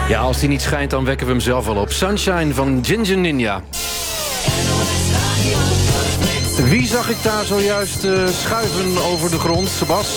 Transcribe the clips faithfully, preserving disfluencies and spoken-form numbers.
Ja, als die niet schijnt, dan wekken we hem zelf wel op. Sunshine van Ginger Ninja. Wie zag ik daar zojuist uh, schuiven over de grond, Sebas?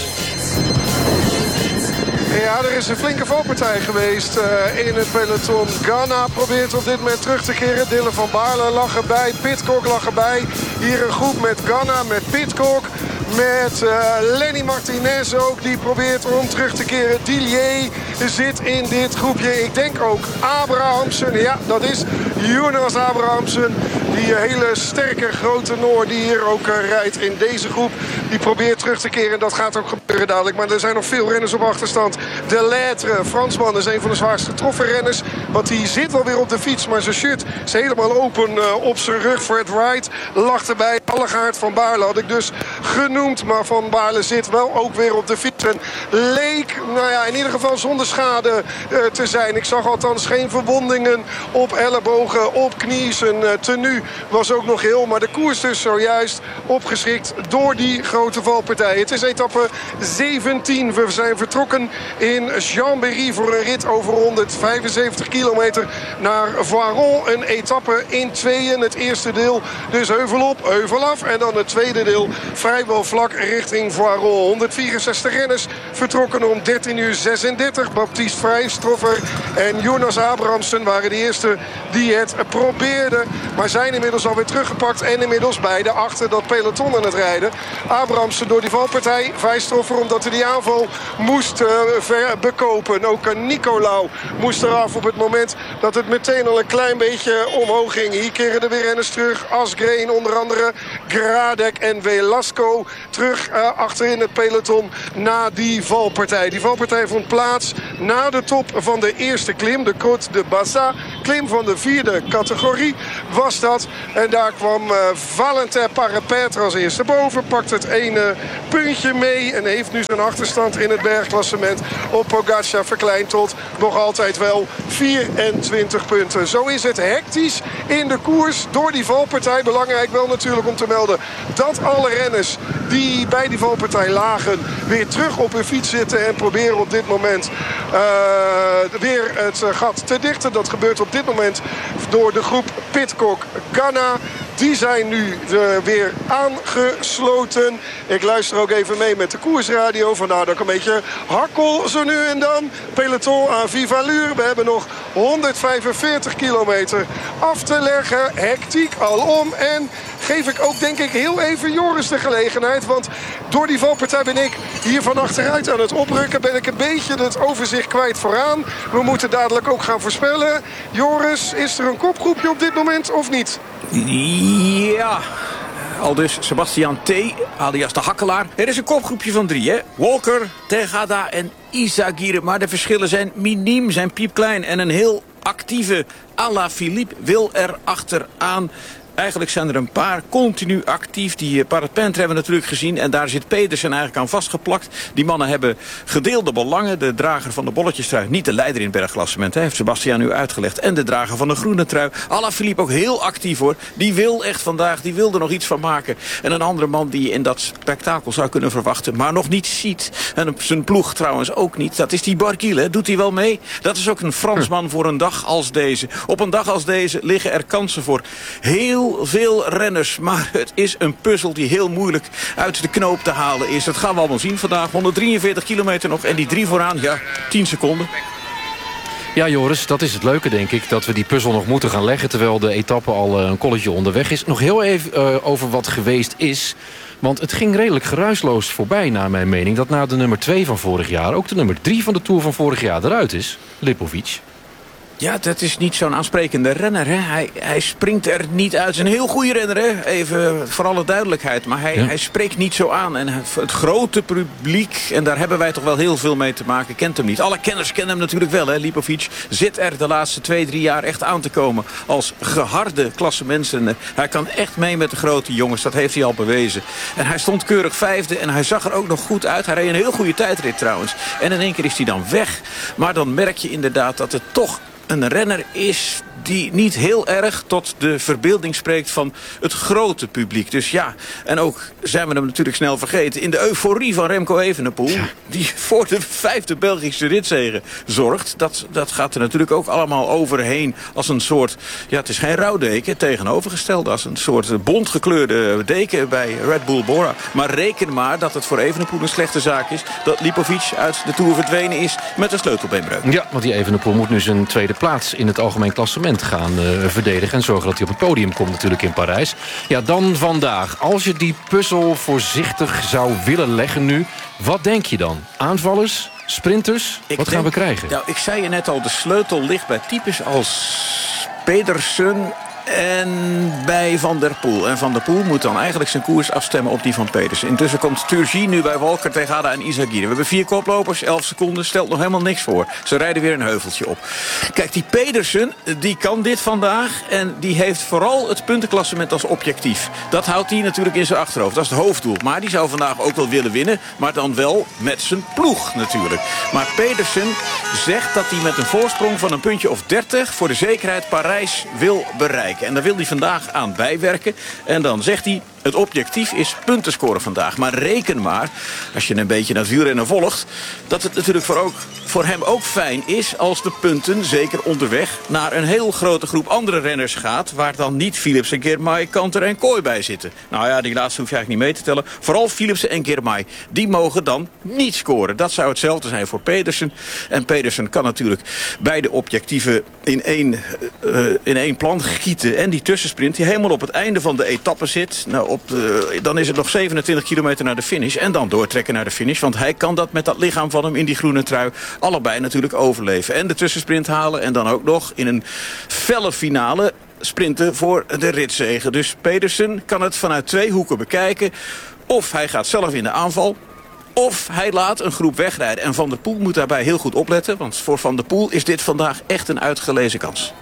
Ja, er is een flinke valpartij geweest uh, in het peloton. Ghana probeert op dit moment terug te keren. Dylan van Baarle lag erbij, Pidcock lag erbij. Hier een groep met Ghana, met Pidcock, met uh, Lenny Martinez ook. Die probeert om terug te keren. Dillier zit in dit groepje. Ik denk ook Abrahamsen. Ja, dat is Jonas Abrahamsen. Die hele sterke grote Noor die hier ook uh, rijdt in deze groep. Die probeert terug te keren. Dat gaat ook gebeuren dadelijk. Maar er zijn nog veel renners op achterstand. De Lettre, Fransman, is een van de zwaarst getroffen renners. Want die zit wel weer op de fiets. Maar zijn shirt is helemaal open uh, op zijn rug. Fred Wright lag erbij. Allegaard van Baarle had ik dus genoemd. Maar Van Baarle zit wel ook weer op de fiets. En leek, nou ja, in ieder geval zonder schade uh, te zijn. Ik zag althans geen verwondingen op ellebogen, op knie. Zijn uh, tenue was ook nog heel. Maar de koers dus zojuist opgeschrikt door die grote valpartij. Het is etappe zeventien. We zijn vertrokken in Chambéry voor een rit over honderdvijfenzeventig kilometer naar Voiron. Een etappe in tweeën. Het eerste deel dus heuvel op, heuvel af. En dan het tweede deel vrijwel vlak richting Voiron. honderdvierenzestig renners vertrokken om dertien uur zesendertig. Baptiste Vrijstroffer en Jonas Abrahamsen waren de eerste die het probeerden. Maar zijn inmiddels alweer teruggepakt. En inmiddels beide achter dat peloton aan het rijden. Abrahamsen door die valpartij. Vrijstroffer omdat hij die aanval moest uh, ver bekopen. Ook uh, Nicolau moest eraf op het moment dat het meteen al een klein beetje omhoog ging. Hier keren er weer renners terug. Asgreen onder andere. Gradek en Velasco terug uh, achterin het peloton na die valpartij. Die valpartij vond plaats na de top van de eerste klim. De Côte de Bassa. Klim van de vierde categorie was dat. En daar kwam uh, Valentin Parapetre als eerste boven. Pakt het ene puntje mee. En heeft nu zijn achterstand in het bergklassement op Pogacar verkleind tot nog altijd wel vierentwintig punten. Zo is het hectisch in de koers door die valpartij. Belangrijk wel natuurlijk om te melden dat alle renners die bij die valpartij lagen weer terug op hun fiets zitten en proberen op dit moment uh, weer het gat te dichten. Dat gebeurt op dit moment door de groep Pidcock Ghana. Die zijn nu uh, weer aangesloten. Ik luister ook even mee met de koersradio. Vandaar dat ik een beetje hakkel zo nu en dan. Peloton aan vive allure. We hebben nog honderdvijfenveertig kilometer af te leggen. Hectiek alom. En geef ik ook denk ik heel even Joris de gelegenheid. Want door die valpartij ben ik hier van achteruit aan het oprukken. Ben ik een beetje het overzicht kwijt vooraan. We moeten dadelijk ook gaan voorspellen. Joris, is er een kopgroepje op dit moment of niet? Ja, al dus Sebastian T, alias de Hakkelaar. Er is een kopgroepje van drie, hè. Walker, Tejada en Izagirre. Maar de verschillen zijn miniem, zijn piepklein. En een heel actieve Alaphilippe wil er achteraan. Eigenlijk zijn er een paar continu actief. Die Parapente hebben we natuurlijk gezien. En daar zit Pedersen eigenlijk aan vastgeplakt. Die mannen hebben gedeelde belangen. De drager van de bolletjestrui, niet de leider in het bergklassement, heeft Sebastian nu uitgelegd. En de drager van de groene trui. Alaphilippe ook heel actief hoor. Die wil echt vandaag, die wil er nog iets van maken. En een andere man die je in dat spektakel zou kunnen verwachten, maar nog niet ziet. En zijn ploeg trouwens ook niet. Dat is die Barguil, doet hij wel mee? Dat is ook een Fransman voor een dag als deze. Op een dag als deze liggen er kansen voor heel veel renners. Maar het is een puzzel die heel moeilijk uit de knoop te halen is. Dat gaan we allemaal zien vandaag. honderddrieënveertig kilometer nog. En die drie vooraan, ja, tien seconden. Ja, Joris, dat is het leuke, denk ik. Dat we die puzzel nog moeten gaan leggen, terwijl de etappe al een kolletje onderweg is. Nog heel even uh, over wat geweest is. Want het ging redelijk geruisloos voorbij, naar mijn mening, dat na de nummer twee van vorig jaar ook de nummer drie van de Tour van vorig jaar eruit is. Lipovic. Ja, dat is niet zo'n aansprekende renner. Hè? Hij, hij springt er niet uit. Het is een heel goede renner, hè? Even voor alle duidelijkheid. Maar hij, ja. hij spreekt niet zo aan. En het grote publiek, en daar hebben wij toch wel heel veel mee te maken, kent hem niet. Alle kenners kennen hem natuurlijk wel. Hè? Lipovic zit er de laatste twee, drie jaar echt aan te komen als geharde klassementsrenner. Hij kan echt mee met de grote jongens. Dat heeft hij al bewezen. En hij stond keurig vijfde en hij zag er ook nog goed uit. Hij reed een heel goede tijdrit trouwens. En in één keer is hij dan weg. Maar dan merk je inderdaad dat het toch een renner is die niet heel erg tot de verbeelding spreekt van het grote publiek. Dus ja, en ook zijn we hem natuurlijk snel vergeten. In de euforie van Remco Evenepoel, ja. die voor de vijfde Belgische ritzege zorgt. Dat, dat gaat er natuurlijk ook allemaal overheen als een soort, ja, het is geen rouwdeken, tegenovergesteld als een soort bontgekleurde deken bij Red Bull Bora. Maar reken maar dat het voor Evenepoel een slechte zaak is dat Lipovic uit de Tour verdwenen is met een sleutelbeenbreuk. Ja, want die Evenepoel moet nu zijn tweede plaats in het algemeen klassement gaan uh, verdedigen en zorgen dat hij op het podium komt natuurlijk in Parijs. Ja, dan vandaag. Als je die puzzel voorzichtig zou willen leggen nu, wat denk je dan? Aanvallers? Sprinters? Ik wat denk, gaan we krijgen? Nou, ik zei je net al, de sleutel ligt bij types als Pedersen en bij Van der Poel. En Van der Poel moet dan eigenlijk zijn koers afstemmen op die van Pedersen. Intussen komt Turgis nu bij Walker, Tejada en Izagirre. We hebben vier koplopers, elf seconden, stelt nog helemaal niks voor. Ze rijden weer een heuveltje op. Kijk, die Pedersen, die kan dit vandaag. En die heeft vooral het puntenklassement als objectief. Dat houdt hij natuurlijk in zijn achterhoofd. Dat is het hoofddoel. Maar die zou vandaag ook wel willen winnen. Maar dan wel met zijn ploeg natuurlijk. Maar Pedersen zegt dat hij met een voorsprong van een puntje of dertig... voor de zekerheid Parijs wil bereiken. En daar wil hij vandaag aan bijwerken. En dan zegt hij, het objectief is punten scoren vandaag. Maar reken maar, als je een beetje naar het wielrennen volgt... dat het natuurlijk voor, ook, voor hem ook fijn is als de punten, zeker onderweg... naar een heel grote groep andere renners gaat... waar dan niet Philipsen, Girmay, Kanter en Kooi bij zitten. Nou ja, die laatste hoef je eigenlijk niet mee te tellen. Vooral Philipsen en Girmay, die mogen dan niet scoren. Dat zou hetzelfde zijn voor Pedersen. En Pedersen kan natuurlijk beide objectieven in één, uh, in één plan gieten. En die tussensprint die helemaal op het einde van de etappe zit... Nou, op de, dan is het nog zevenentwintig kilometer naar de finish. En dan doortrekken naar de finish. Want hij kan dat met dat lichaam van hem in die groene trui... allebei natuurlijk overleven. En de tussensprint halen. En dan ook nog in een felle finale sprinten voor de ritzege. Dus Pedersen kan het vanuit twee hoeken bekijken. Of hij gaat zelf in de aanval... of hij laat een groep wegrijden. En Van der Poel moet daarbij heel goed opletten. Want voor Van der Poel is dit vandaag echt een uitgelezen kans.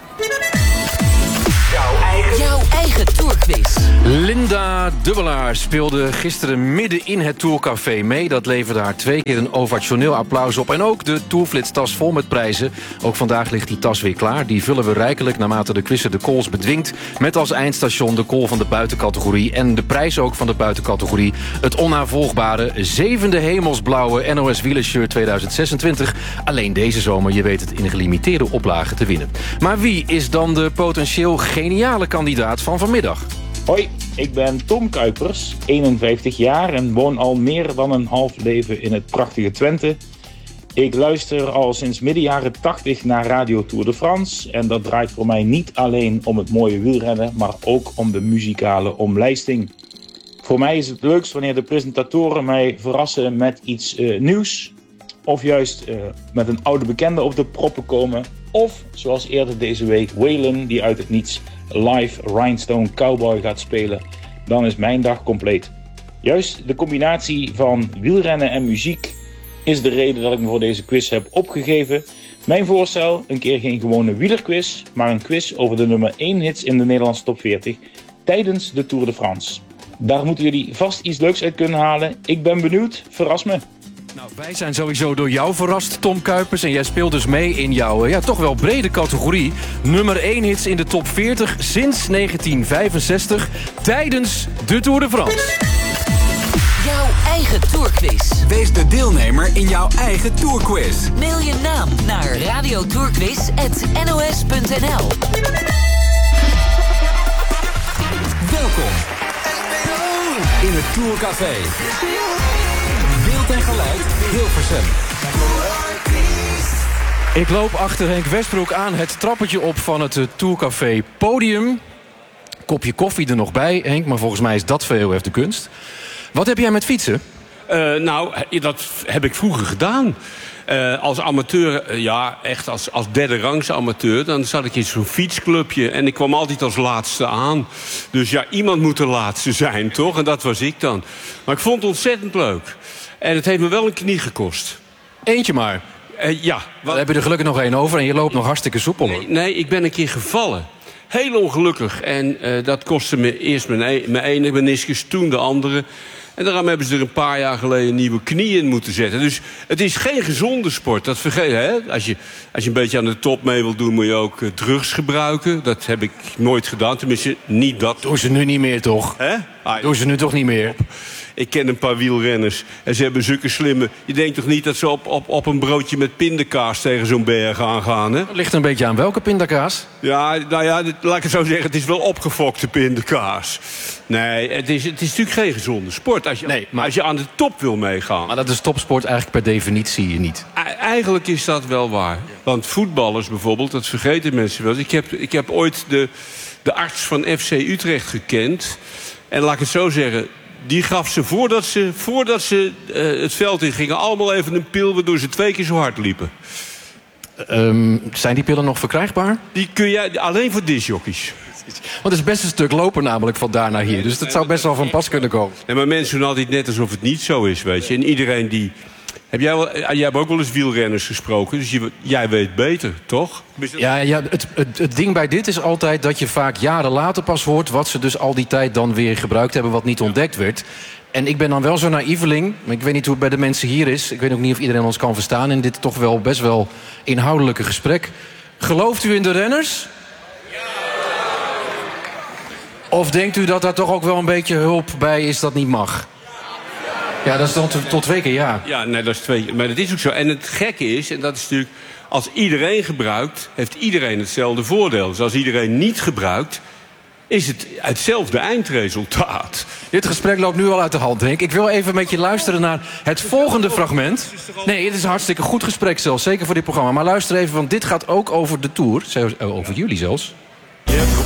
Jouw eigen, Jouw eigen Tourquiz. Linda Dubbelaar speelde gisteren midden in het Tourcafé mee. Dat leverde haar twee keer een ovationeel applaus op. En ook de Tourflits-tas vol met prijzen. Ook vandaag ligt die tas weer klaar. Die vullen we rijkelijk naarmate de quizzer de calls bedwingt. Met als eindstation de call van de buitencategorie. En de prijs ook van de buitencategorie. Het onnavolgbare zevende hemelsblauwe N O S wielershirt tweeduizend zesentwintig. Alleen deze zomer, je weet het, in een gelimiteerde oplage te winnen. Maar wie is dan de potentieel geniale kandidaat van vanmiddag? Hoi, ik ben Tom Kuipers, eenenvijftig jaar en woon al meer dan een half leven in het prachtige Twente. Ik luister al sinds midden jaren tachtig naar Radio Tour de France. En dat draait voor mij niet alleen om het mooie wielrennen, maar ook om de muzikale omlijsting. Voor mij is het leukst wanneer de presentatoren mij verrassen met iets uh, nieuws. Of juist uh, met een oude bekende op de proppen komen. Of, zoals eerder deze week, Waylon die uit het niets live Rhinestone Cowboy gaat spelen. Dan is mijn dag compleet. Juist de combinatie van wielrennen en muziek is de reden dat ik me voor deze quiz heb opgegeven. Mijn voorstel, een keer geen gewone wielerquiz, maar een quiz over de nummer één hits in de Nederlandse top veertig tijdens de Tour de France. Daar moeten jullie vast iets leuks uit kunnen halen. Ik ben benieuwd, verras me. Nou, wij zijn sowieso door jou verrast, Tom Kuipers. En jij speelt dus mee in jouw ja, toch wel brede categorie. Nummer één hits in de top veertig sinds negentien vijfenzestig tijdens de Tour de France. Jouw eigen Tourquiz. Wees de deelnemer in jouw eigen Tourquiz. Mail je naam naar radiotourquiz apenstaartje n o s punt n l. Welkom in het Tourcafé. Beeld en geluid Hilversum. Ik loop achter Henk Westbroek aan het trappetje op van het Tourcafé podium. Kopje koffie er nog bij, Henk, maar volgens mij is dat veel even de kunst. Wat heb jij met fietsen? Uh, nou, dat heb ik vroeger gedaan. Uh, als amateur, uh, ja, echt als, als derde rangs amateur... dan zat ik in zo'n fietsclubje en ik kwam altijd als laatste aan. Dus ja, iemand moet de laatste zijn, toch? En dat was ik dan. Maar ik vond het ontzettend leuk. En het heeft me wel een knie gekost. Eentje maar. Uh, ja. Wat... Dan heb je er gelukkig nog één over en je loopt nog hartstikke soepel. Nee, nee, ik ben een keer gevallen. Heel ongelukkig. En uh, dat kostte me eerst mijn, e- mijn ene meniscus, toen de andere... En daarom hebben ze er een paar jaar geleden nieuwe knieën in moeten zetten. Dus het is geen gezonde sport. Dat vergeet hè. Als je, als je een beetje aan de top mee wilt doen, moet je ook uh, drugs gebruiken. Dat heb ik nooit gedaan. Tenminste, niet dat. Doen ze nu niet meer, toch? Hè? Ah, Doen ze nu toch niet meer? Ik ken een paar wielrenners en ze hebben zulke slimme... Je denkt toch niet dat ze op, op, op een broodje met pindakaas tegen zo'n berg aangaan, hè? Het ligt een beetje aan welke pindakaas. Ja, nou ja, dit- laat ik het zo zeggen, het is wel opgefokte pindakaas. Nee, het is, het is natuurlijk geen gezonde sport als je, Nee, maar- als je aan de top wil meegaan. Maar dat is topsport eigenlijk per definitie niet. E- Eigenlijk is dat wel waar. Want voetballers bijvoorbeeld, dat vergeten mensen wel. Ik heb, ik heb ooit de, de arts van F C Utrecht gekend. En laat ik het zo zeggen... Die gaf ze voordat ze, voordat ze uh, het veld in gingen... allemaal even een pil waardoor ze twee keer zo hard liepen. Um, zijn die pillen nog verkrijgbaar? Die kun jij alleen voor discjockeys. Want het is best een stuk lopen namelijk van daar naar hier. Dus dat zou best wel van pas kunnen komen. Nee, maar mensen doen altijd net alsof het niet zo is, weet je. En iedereen die... Heb jij, wel, jij hebt ook wel eens wielrenners gesproken, dus je, jij weet beter, toch? Ja, ja het, het, het ding bij dit is altijd dat je vaak jaren later pas hoort... wat ze dus al die tijd dan weer gebruikt hebben wat niet ontdekt werd. En ik ben dan wel zo'n naïveling. Maar ik weet niet hoe het bij de mensen hier is. Ik weet ook niet of iedereen ons kan verstaan in dit toch wel best wel inhoudelijke gesprek. Gelooft u in de renners? Of denkt u dat daar toch ook wel een beetje hulp bij is dat niet mag? Ja, dat is dan tot, tot twee keer ja. Ja, nee, dat is twee. Maar dat is ook zo. En het gekke is, en dat is natuurlijk... als iedereen gebruikt, heeft iedereen hetzelfde voordeel. Dus als iedereen niet gebruikt, is het hetzelfde eindresultaat. Dit gesprek loopt nu al uit de hand, Henk. Ik wil even met je luisteren naar het volgende fragment. Nee, het is een hartstikke goed gesprek zelfs, zeker voor dit programma. Maar luister even, want dit gaat ook over de Tour. Zelfs- Over jullie zelfs. Je hebt